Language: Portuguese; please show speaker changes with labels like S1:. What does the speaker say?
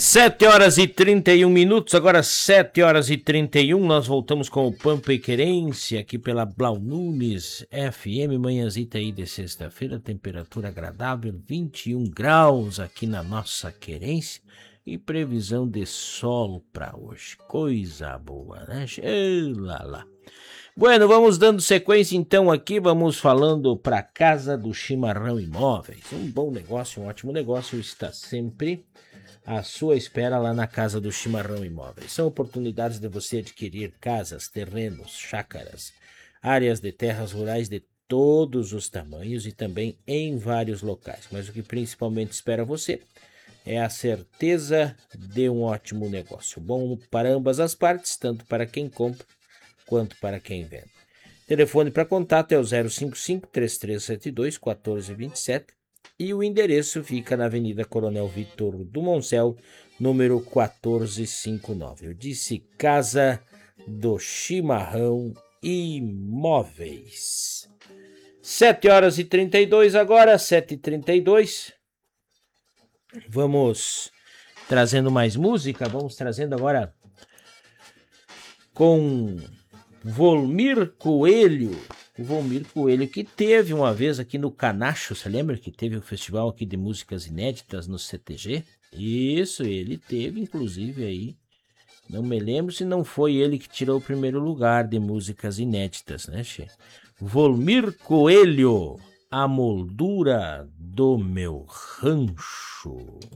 S1: 7h31, agora 7h31, nós voltamos com o Pampa e Querência, aqui pela Blau Nunes FM, manhãzita aí de sexta-feira, temperatura agradável, 21 graus aqui na nossa Querência, e previsão de sol para hoje, coisa boa, né? Lá. Bueno, vamos dando sequência então aqui, vamos falando para Casa do Chimarrão Imóveis, um bom negócio, um ótimo negócio, está sempre à sua espera lá na Casa do Chimarrão Imóveis. São oportunidades de você adquirir casas, terrenos, chácaras, áreas de terras rurais de todos os tamanhos e também em vários locais. Mas o que principalmente espera você é a certeza de um ótimo negócio. Bom para ambas as partes, tanto para quem compra quanto para quem vende. Telefone para contato é o 055-3372-1427 e o endereço fica na Avenida Coronel Vitor Dumoncel, número 1459. Eu disse Casa do Chimarrão Imóveis. 7h32 agora, 7h32. Vamos trazendo mais música, vamos trazendo agora com Volmir Coelho. O Volmir Coelho, que teve uma vez aqui no Canacho, você lembra que teve o festival aqui de músicas inéditas no CTG? Isso, ele teve, inclusive, aí. Não me lembro se não foi ele que tirou o primeiro lugar de músicas inéditas, né, che? Volmir Coelho, a moldura do meu rancho.